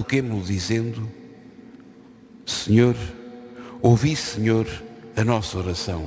invoquemo-lo dizendo: Senhor, ouvi, Senhor, a nossa oração.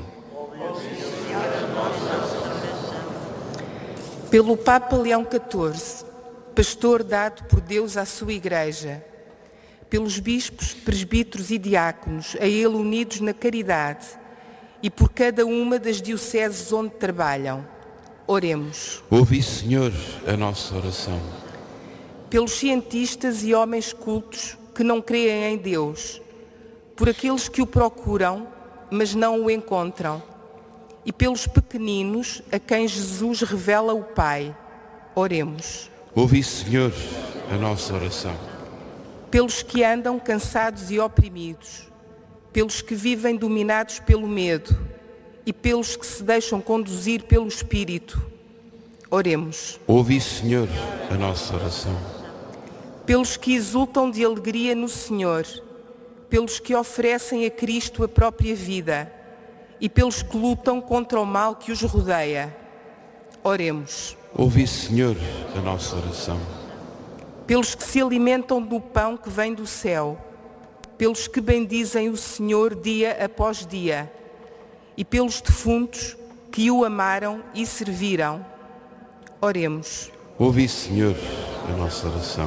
Pelo Papa Leão XIV, pastor dado por Deus à sua Igreja, pelos bispos, presbíteros e diáconos, a ele unidos na caridade, e por cada uma das dioceses onde trabalham, oremos. Ouvi, Senhor, a nossa oração. Pelos cientistas e homens cultos que não creem em Deus, por aqueles que o procuram, mas não o encontram, e pelos pequeninos a quem Jesus revela o Pai, oremos. Ouvi, Senhor, a nossa oração. Pelos que andam cansados e oprimidos, pelos que vivem dominados pelo medo e pelos que se deixam conduzir pelo Espírito, oremos. Ouvi, Senhor, a nossa oração. Pelos que exultam de alegria no Senhor, pelos que oferecem a Cristo a própria vida e pelos que lutam contra o mal que os rodeia, oremos. Ouvi, Senhor, a nossa oração. Pelos que se alimentam do pão que vem do céu, pelos que bendizem o Senhor dia após dia, e pelos defuntos que o amaram e serviram, oremos. Ouvi, Senhor, a nossa oração.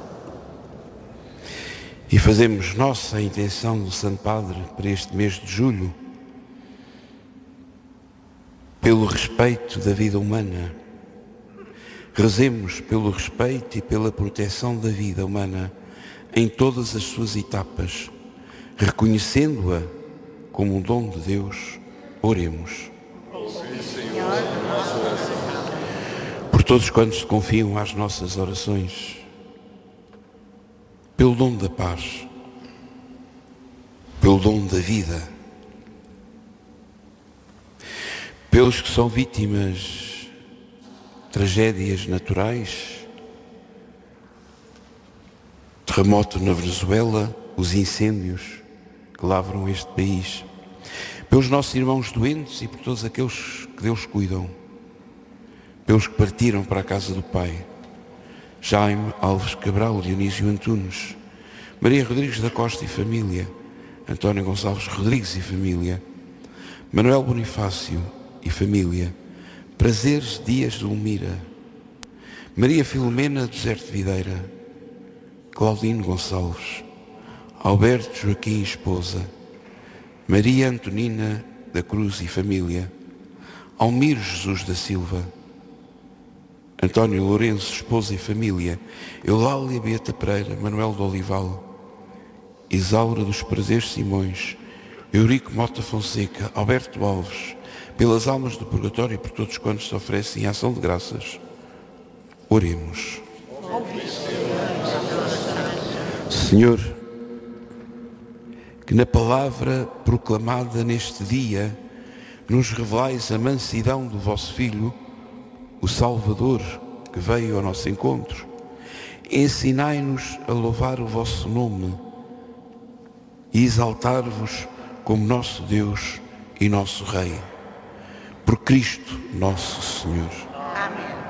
E fazemos nossa a intenção do Santo Padre para este mês de julho, pelo respeito da vida humana. Rezemos pelo respeito e pela proteção da vida humana em todas as suas etapas, reconhecendo-a como um dom de Deus, oremos. Por todos quantos se confiam às nossas orações, pelo dom da paz, pelo dom da vida, pelos que são vítimas de tragédias naturais, terremoto na Venezuela, os incêndios que lavram este país, pelos nossos irmãos doentes e por todos aqueles que Deus cuidam, pelos que partiram para a casa do Pai, Jaime Alves Cabral, Dionísio Antunes, Maria Rodrigues da Costa e família, António Gonçalves Rodrigues e família, Manuel Bonifácio e família, Prazeres Dias de Lumira, Maria Filomena do Deserto de Videira, Claudino Gonçalves, Alberto Joaquim esposa, Maria Antonina da Cruz e família, Almiro Jesus da Silva, António Lourenço, esposa e família, Eulália Beata Pereira, Manuel do Olival, Isaura dos Prazeres Simões, Eurico Mota Fonseca, Alberto Alves, pelas almas do purgatório e por todos quantos se oferecem em ação de graças, oremos. Senhor, que na palavra proclamada neste dia nos revelais a mansidão do vosso Filho, o Salvador que veio ao nosso encontro, ensinai-nos a louvar o vosso nome e exaltar-vos como nosso Deus e nosso Rei, por Cristo nosso Senhor.